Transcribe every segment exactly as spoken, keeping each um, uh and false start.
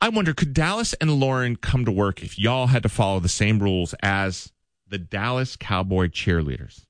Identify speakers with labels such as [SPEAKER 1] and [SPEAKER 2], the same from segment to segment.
[SPEAKER 1] I wonder, could Dallas and Lauren come to work if y'all had to follow the same rules as the Dallas Cowboy cheerleaders?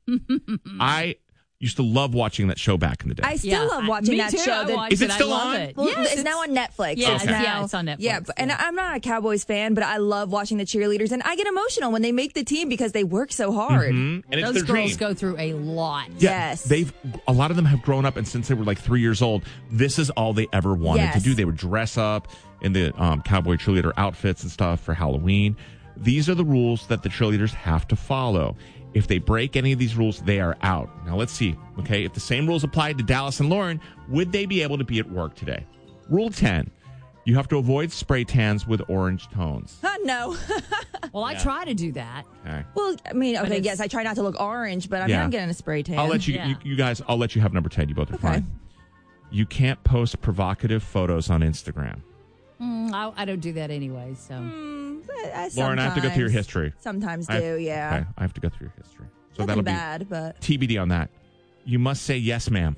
[SPEAKER 1] I used to love watching that show back in the day.
[SPEAKER 2] I still yeah, love watching
[SPEAKER 3] I,
[SPEAKER 2] that
[SPEAKER 3] too,
[SPEAKER 2] show. That,
[SPEAKER 1] is it still on?
[SPEAKER 2] It. Well,
[SPEAKER 3] yes,
[SPEAKER 2] it's, it's now on Netflix.
[SPEAKER 3] Yeah,
[SPEAKER 2] it's
[SPEAKER 1] okay.
[SPEAKER 2] now,
[SPEAKER 3] yeah, it's on Netflix.
[SPEAKER 2] Yeah, and yeah. I'm not a Cowboys fan, but I love watching the cheerleaders, and I get emotional when they make the team because they work so hard.
[SPEAKER 1] Mm-hmm. And it's
[SPEAKER 3] Those
[SPEAKER 1] their
[SPEAKER 3] girls
[SPEAKER 1] dream.
[SPEAKER 3] go through a lot.
[SPEAKER 1] Yeah,
[SPEAKER 2] yes,
[SPEAKER 1] they've a lot of them have grown up, and since they were like three years old, this is all they ever wanted
[SPEAKER 2] yes.
[SPEAKER 1] to do. They would dress up in the um, cowboy cheerleader outfits and stuff for Halloween. These are the rules that the cheerleaders have to follow. If they break any of these rules, they are out. Now, let's see. Okay, if the same rules applied to Dallas and Lauren, would they be able to be at work today? Rule ten, you have to avoid spray tans with orange tones.
[SPEAKER 2] Uh, no.
[SPEAKER 3] Well, I
[SPEAKER 1] Yeah.
[SPEAKER 3] try to do that.
[SPEAKER 1] Okay.
[SPEAKER 2] Well, I mean, okay,
[SPEAKER 3] it's-
[SPEAKER 2] yes, I try not to look orange, but I'm
[SPEAKER 1] Yeah.
[SPEAKER 2] not getting a spray tan.
[SPEAKER 1] I'll let you,
[SPEAKER 3] Yeah.
[SPEAKER 1] you, you guys, I'll let you have number ten. You both are
[SPEAKER 2] Okay.
[SPEAKER 1] fine. You can't post provocative photos on Instagram.
[SPEAKER 3] Mm, I, I don't do that anyway, so.
[SPEAKER 2] Mm, I, I
[SPEAKER 1] Lauren, I have to go through your
[SPEAKER 2] sometimes-
[SPEAKER 1] history.
[SPEAKER 2] Sometimes
[SPEAKER 1] I-
[SPEAKER 2] do, yeah.
[SPEAKER 1] Okay, I have to go through your history. So
[SPEAKER 2] Nothing
[SPEAKER 1] that'll be
[SPEAKER 2] bad, but
[SPEAKER 1] T B D on that. You must say yes, ma'am.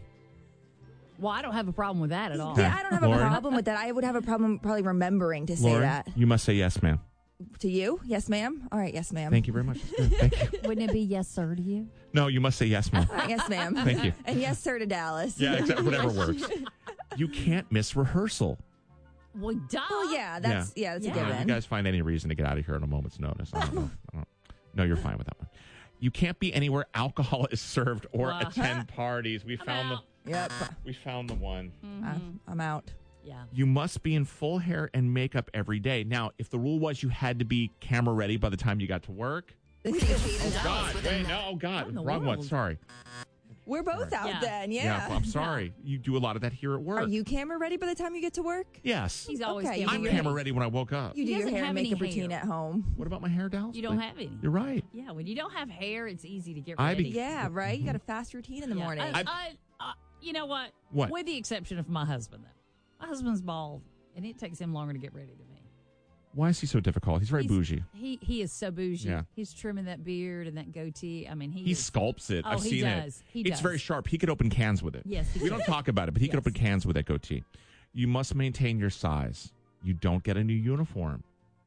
[SPEAKER 3] Well, I don't have a problem with that at all.
[SPEAKER 1] Okay.
[SPEAKER 2] yeah, I don't have
[SPEAKER 1] Lauren?
[SPEAKER 2] a problem with that. I would have a problem probably remembering to say
[SPEAKER 1] Lauren,
[SPEAKER 2] that
[SPEAKER 1] you must say yes, ma'am.
[SPEAKER 2] to you. Yes, ma'am. All right, yes, ma'am.
[SPEAKER 1] Thank you very much. Good. Thank you.
[SPEAKER 3] Wouldn't it be yes, sir, to you?
[SPEAKER 1] No, you must say yes, ma'am.
[SPEAKER 2] All right, yes, ma'am.
[SPEAKER 1] Thank you.
[SPEAKER 2] And yes, sir, to Dallas.
[SPEAKER 1] Yeah, exactly. Whatever works. You can't miss rehearsal.
[SPEAKER 3] Well, duh.
[SPEAKER 2] Well, yeah, that's yeah, that's
[SPEAKER 3] Yeah.
[SPEAKER 2] a
[SPEAKER 1] Yeah,
[SPEAKER 2] given.
[SPEAKER 1] if you guys find any reason to get out of here on a moment's notice, I don't know. I don't, no, you're fine with that one. You can't be anywhere alcohol is served or
[SPEAKER 3] Uh,
[SPEAKER 1] attend parties. We
[SPEAKER 3] I'm
[SPEAKER 1] found
[SPEAKER 3] out.
[SPEAKER 2] Yep,
[SPEAKER 1] the we found the one.
[SPEAKER 2] I'm, I'm out.
[SPEAKER 3] Yeah.
[SPEAKER 1] You must be in full hair and makeup every day. Now, if the rule was you had to be camera ready by the time you got to work. Oh God! Wait, no, oh God,
[SPEAKER 3] What in the
[SPEAKER 1] wrong one.
[SPEAKER 3] world?
[SPEAKER 1] Sorry.
[SPEAKER 2] We're both out
[SPEAKER 3] Yeah.
[SPEAKER 2] then. Yeah.
[SPEAKER 1] I'm sorry. You do a lot of that here at work.
[SPEAKER 2] Are you camera ready by the time you get to work?
[SPEAKER 1] Yes.
[SPEAKER 3] He's always
[SPEAKER 2] Okay,
[SPEAKER 3] camera
[SPEAKER 1] I'm
[SPEAKER 3] ready.
[SPEAKER 1] camera ready when I woke up.
[SPEAKER 2] You do
[SPEAKER 3] He
[SPEAKER 2] your
[SPEAKER 3] doesn't
[SPEAKER 2] hair and
[SPEAKER 3] have any
[SPEAKER 2] makeup routine
[SPEAKER 3] hair.
[SPEAKER 2] at home.
[SPEAKER 1] What about my hair, Dallas?
[SPEAKER 3] You don't have any.
[SPEAKER 1] You're right.
[SPEAKER 3] Yeah, when you don't have hair, it's easy to get
[SPEAKER 1] I
[SPEAKER 3] ready.
[SPEAKER 1] be-
[SPEAKER 2] Yeah, right. You got a fast routine in the
[SPEAKER 3] Yeah.
[SPEAKER 2] morning.
[SPEAKER 3] I, I, uh, you know what?
[SPEAKER 1] What?
[SPEAKER 3] With the exception of my husband, though. My husband's bald, and it takes him longer to get ready than me.
[SPEAKER 1] Why is he so difficult? He's very
[SPEAKER 3] He's-
[SPEAKER 1] bougie.
[SPEAKER 3] He he is so bougie.
[SPEAKER 1] Yeah.
[SPEAKER 3] He's trimming that beard and that goatee. I mean, he
[SPEAKER 1] He
[SPEAKER 3] is,
[SPEAKER 1] sculpts it.
[SPEAKER 3] Oh,
[SPEAKER 1] I've
[SPEAKER 3] he
[SPEAKER 1] seen
[SPEAKER 3] does.
[SPEAKER 1] it.
[SPEAKER 3] He
[SPEAKER 1] it's
[SPEAKER 3] does.
[SPEAKER 1] very sharp. He could open cans with it.
[SPEAKER 3] Yes, he
[SPEAKER 1] We
[SPEAKER 3] can.
[SPEAKER 1] don't talk about it, but he could
[SPEAKER 3] Yes.
[SPEAKER 1] open cans with that goatee. You must maintain your size. You don't get a new uniform.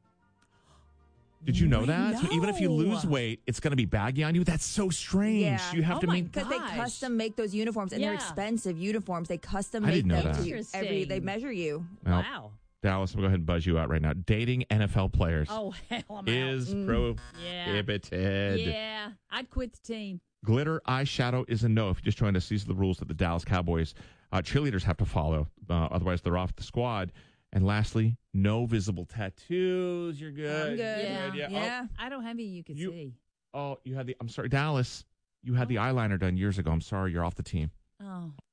[SPEAKER 1] Did you know that? So even if you lose
[SPEAKER 3] No.
[SPEAKER 1] weight, it's going to be baggy on you. That's so strange.
[SPEAKER 2] Yeah.
[SPEAKER 1] You have
[SPEAKER 3] Oh
[SPEAKER 1] to
[SPEAKER 3] my
[SPEAKER 1] mean.
[SPEAKER 2] Because they
[SPEAKER 3] Gosh.
[SPEAKER 2] custom make those uniforms, and they're
[SPEAKER 3] Yeah.
[SPEAKER 2] expensive uniforms. They custom
[SPEAKER 1] I
[SPEAKER 2] make
[SPEAKER 1] didn't know
[SPEAKER 2] them
[SPEAKER 1] that.
[SPEAKER 2] to every. They
[SPEAKER 3] Interesting.
[SPEAKER 2] measure you.
[SPEAKER 1] Well,
[SPEAKER 3] Wow.
[SPEAKER 1] Dallas, we'll go ahead and buzz you out right now. Dating N F L players
[SPEAKER 3] Oh, hell, I'm
[SPEAKER 1] is
[SPEAKER 3] out. Yeah.
[SPEAKER 1] prohibited.
[SPEAKER 3] Yeah. I'd quit the team.
[SPEAKER 1] Glitter eyeshadow is a no. If you just joined us, these are the rules that the Dallas Cowboys uh, cheerleaders have to follow. Uh, otherwise, they're off the squad. And lastly, no visible tattoos. You're good.
[SPEAKER 2] I'm good.
[SPEAKER 3] Yeah.
[SPEAKER 1] Yeah.
[SPEAKER 2] Yeah.
[SPEAKER 3] I don't have any you can
[SPEAKER 1] You-
[SPEAKER 3] see.
[SPEAKER 1] Oh, oh, you had the. I'm sorry, Dallas. You had the eyeliner done years ago. I'm sorry, you're off the team.
[SPEAKER 3] Oh.